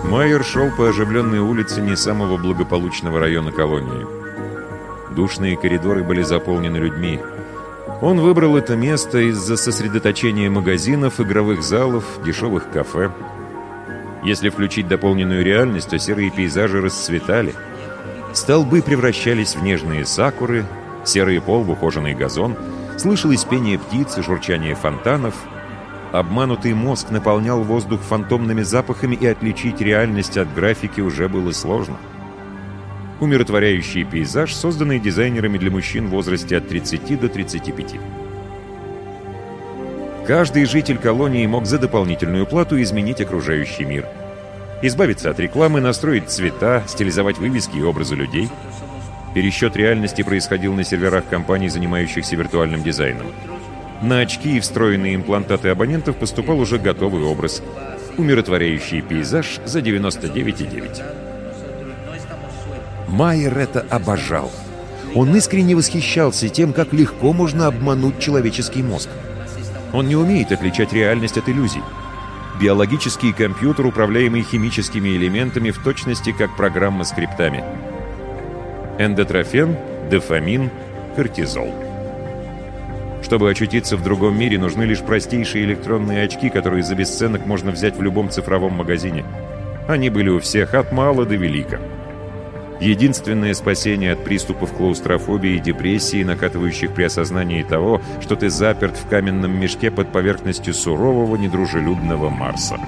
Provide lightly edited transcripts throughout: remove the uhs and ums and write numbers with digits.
Майер шел по оживленной улице не самого благополучного района колонии. Душные коридоры были заполнены людьми. Он выбрал это место из-за сосредоточения магазинов, игровых залов, дешевых кафе. Если включить дополненную реальность, то серые пейзажи расцветали. Столбы превращались в нежные сакуры, серый пол в ухоженный газон, слышалось пение птиц и журчание фонтанов. Обманутый мозг наполнял воздух фантомными запахами, и отличить реальность от графики уже было сложно. Умиротворяющий пейзаж, созданный дизайнерами для мужчин в возрасте от 30 до 35. Каждый житель колонии мог за дополнительную плату изменить окружающий мир. Избавиться от рекламы, настроить цвета, стилизовать вывески и образы людей. Пересчет реальности происходил на серверах компаний, занимающихся виртуальным дизайном. На очки и встроенные имплантаты абонентов поступал уже готовый образ. Умиротворяющий пейзаж за 99,9. Майер это обожал. Он искренне восхищался тем, как легко можно обмануть человеческий мозг. Он не умеет отличать реальность от иллюзий. Биологический компьютер, управляемый химическими элементами, в точности как программа с скриптами. Эндотрофен, дофамин, кортизол. Чтобы очутиться в другом мире, нужны лишь простейшие электронные очки, которые за бесценок можно взять в любом цифровом магазине. Они были у всех от мала до велика. Единственное спасение от приступов клаустрофобии и депрессии, накатывающих при осознании того, что ты заперт в каменном мешке под поверхностью сурового, недружелюбного Марса.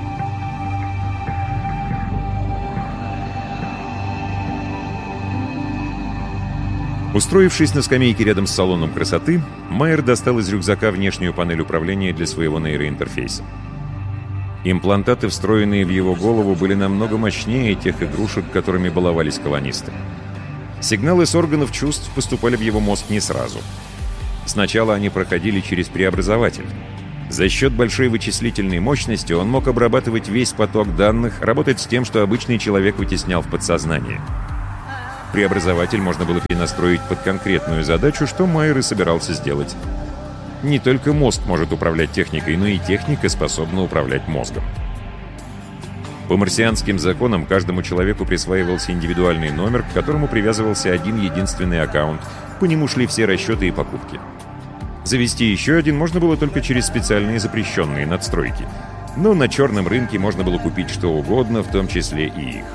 Устроившись на скамейке рядом с салоном красоты, Майер достал из рюкзака внешнюю панель управления для своего нейроинтерфейса. Имплантаты, встроенные в его голову, были намного мощнее тех игрушек, которыми баловались колонисты. Сигналы с органов чувств поступали в его мозг не сразу. Сначала они проходили через преобразователь. За счет большой вычислительной мощности он мог обрабатывать весь поток данных, работать с тем, что обычный человек вытеснял в подсознание. Преобразователь можно было перенастроить под конкретную задачу, что Майер и собирался сделать. Не только мозг может управлять техникой, но и техника способна управлять мозгом. По марсианским законам каждому человеку присваивался индивидуальный номер, к которому привязывался один единственный аккаунт. По нему шли все расчеты и покупки. Завести еще один можно было только через специальные запрещенные надстройки. Но на черном рынке можно было купить что угодно, в том числе и их.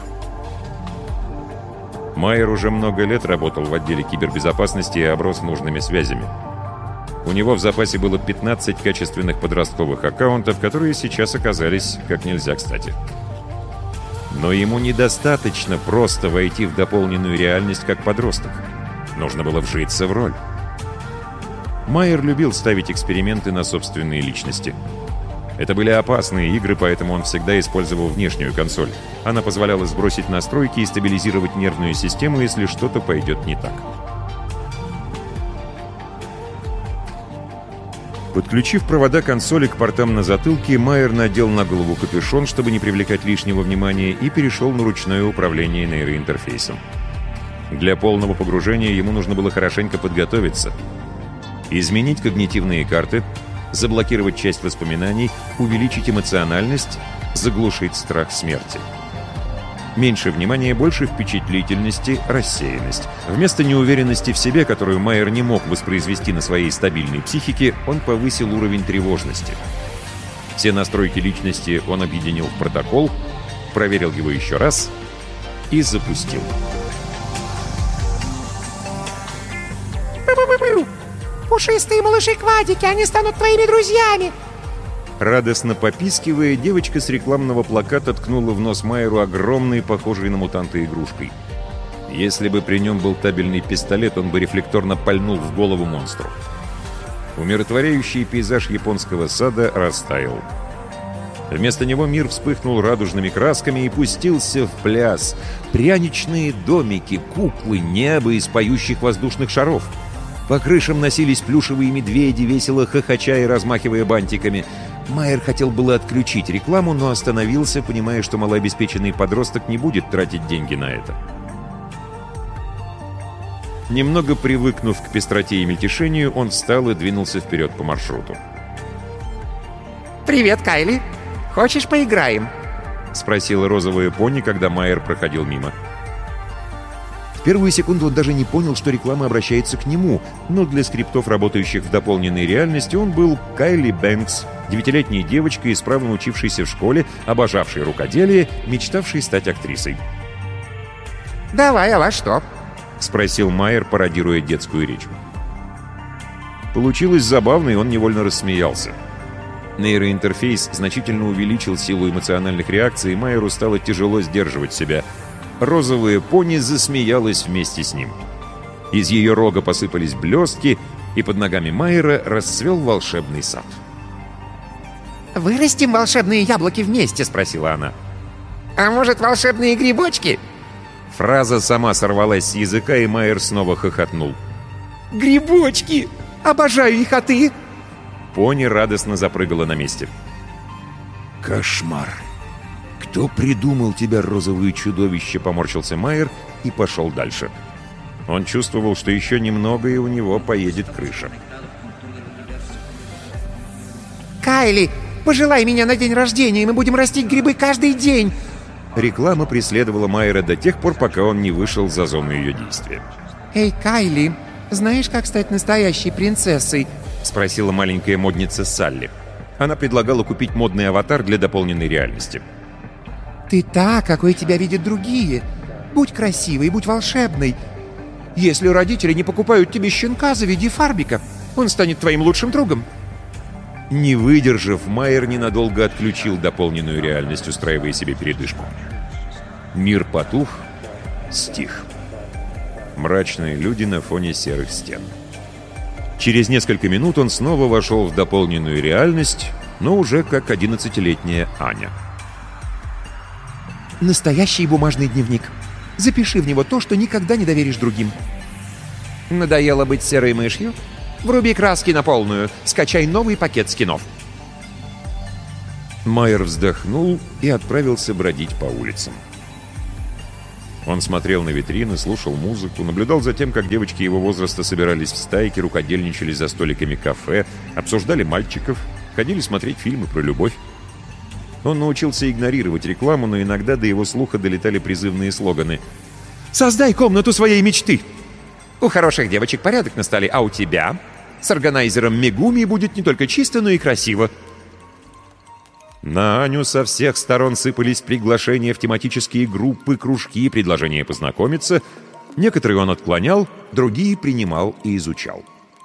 Майер уже много лет работал в отделе кибербезопасности и оброс нужными связями. У него в запасе было 15 качественных подростковых аккаунтов, которые сейчас оказались как нельзя кстати. Но ему недостаточно просто войти в дополненную реальность как подросток. Нужно было вжиться в роль. Майер любил ставить эксперименты на собственные личности. Это были опасные игры, поэтому он всегда использовал внешнюю консоль. Она позволяла сбросить настройки и стабилизировать нервную систему, если что-то пойдет не так. Подключив провода консоли к портам на затылке, Майер надел на голову капюшон, чтобы не привлекать лишнего внимания, и перешел на ручное управление нейроинтерфейсом. Для полного погружения ему нужно было хорошенько подготовиться. Изменить когнитивные карты, заблокировать часть воспоминаний, увеличить эмоциональность, заглушить страх смерти. Меньше внимания, больше впечатлительности, рассеянность. Вместо неуверенности в себе, которую Майер не мог воспроизвести на своей стабильной психике, он повысил уровень тревожности. Все настройки личности он объединил в протокол, проверил его еще раз и запустил. Пушистые малыши-квадики, они станут твоими друзьями! Радостно попискивая, девочка с рекламного плаката ткнула в нос Майеру огромной, похожей на мутанта игрушкой. Если бы при нем был табельный пистолет, он бы рефлекторно пальнул в голову монстру. Умиротворяющий пейзаж японского сада растаял. Вместо него мир вспыхнул радужными красками и пустился в пляс. Пряничные домики, куклы, небо из поющих воздушных шаров. По крышам носились плюшевые медведи, весело хохоча и размахивая бантиками. Майер хотел было отключить рекламу, но остановился, понимая, что малообеспеченный подросток не будет тратить деньги на это. Немного привыкнув к пестроте и мельтешению, он встал и двинулся вперед по маршруту. Привет, Кайли. Хочешь, поиграем? — спросила розовая пони, когда Майер проходил мимо. В первую секунду он даже не понял, что реклама обращается к нему, но для скриптов, работающих в дополненной реальности, он был Кайли Бэнкс, 9-летней девочкой, исправно учившейся в школе, обожавшей рукоделие, мечтавшей стать актрисой. Давай, а во что? — спросил Майер, пародируя детскую речь. Получилось забавно, и он невольно рассмеялся. Нейроинтерфейс значительно увеличил силу эмоциональных реакций, и Майеру стало тяжело сдерживать себя. Розовая пони засмеялась вместе с ним. Из ее рога посыпались блестки, и под ногами Майера расцвел волшебный сад. «Вырастим волшебные яблоки вместе?» — спросила она. «А может, волшебные грибочки?» Фраза сама сорвалась с языка, и Майер снова хохотнул. «Грибочки! Обожаю их, а ты?» Пони радостно запрыгала на месте. «Кошмар! Кто придумал тебя, розовое чудовище?» — поморщился Майер и пошел дальше. Он чувствовал, что еще немного, и у него поедет крыша. «Кайли, пожелай меня на день рождения, и мы будем растить грибы каждый день!» Реклама преследовала Майера до тех пор, пока он не вышел за зону ее действия. «Эй, Кайли, знаешь, как стать настоящей принцессой?» — спросила маленькая модница Салли. Она предлагала купить модный аватар для дополненной реальности. «Ты та, какой тебя видят другие. Будь красивой, будь волшебной. Если родители не покупают тебе щенка, заведи Фарбика. Он станет твоим лучшим другом». Не выдержав, Майер ненадолго отключил дополненную реальность, устраивая себе передышку. Мир потух, стих. Мрачные люди на фоне серых стен. Через несколько минут он снова вошел в дополненную реальность, но уже как 11-летняя Аня. «Настоящий бумажный дневник. Запиши в него то, что никогда не доверишь другим. Надоело быть серой мышью? Вруби краски на полную, скачай новый пакет скинов». Майер вздохнул и отправился бродить по улицам. Он смотрел на витрины, слушал музыку, наблюдал за тем, как девочки его возраста собирались в стайки, рукодельничали за столиками кафе, обсуждали мальчиков, ходили смотреть фильмы про любовь. Он научился игнорировать рекламу, но иногда до его слуха долетали призывные слоганы. «Создай комнату своей мечты! У хороших девочек порядок на столе, а у тебя с органайзером Мегуми будет не только чисто, но и красиво». На Аню со всех сторон сыпались приглашения в тематические группы, кружки, предложения познакомиться. Некоторые он отклонял, другие принимал и изучал.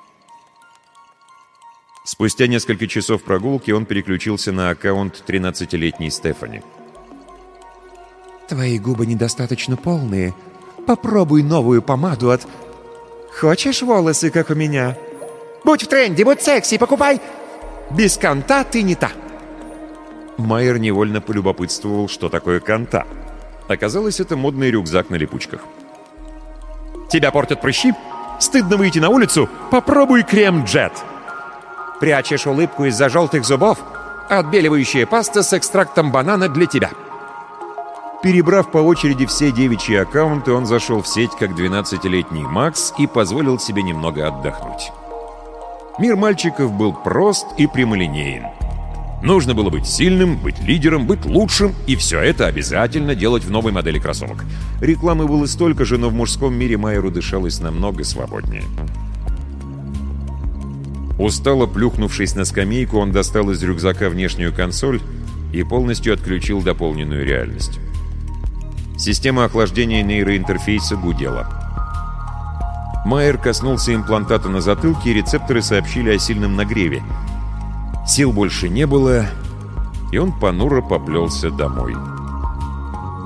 Спустя несколько часов прогулки он переключился на аккаунт 13-летней Стефани. «Твои губы недостаточно полные. Попробуй новую помаду от... Хочешь волосы, как у меня? Будь в тренде, будь секси, покупай! Без конта ты не та!» Майер невольно полюбопытствовал, что такое конта. Оказалось, это модный рюкзак на липучках. «Тебя портят прыщи? Стыдно выйти на улицу? Попробуй крем Джет!» «Прячешь улыбку из-за желтых зубов? Отбеливающая паста с экстрактом банана для тебя!» Перебрав по очереди все девичьи аккаунты, он зашел в сеть как 12-летний Макс и позволил себе немного отдохнуть. Мир мальчиков был прост и прямолинеен. Нужно было быть сильным, быть лидером, быть лучшим, и все это обязательно делать в новой модели кроссовок. Рекламы было столько же, но в мужском мире Майеру дышалось намного свободнее. Устало плюхнувшись на скамейку, он достал из рюкзака внешнюю консоль и полностью отключил дополненную реальность. Система охлаждения нейроинтерфейса гудела. Майер коснулся имплантата на затылке, и рецепторы сообщили о сильном нагреве. Сил больше не было, и он понуро поплелся домой.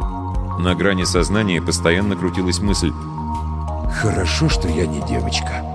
На грани сознания постоянно крутилась мысль: «Хорошо, что я не девочка».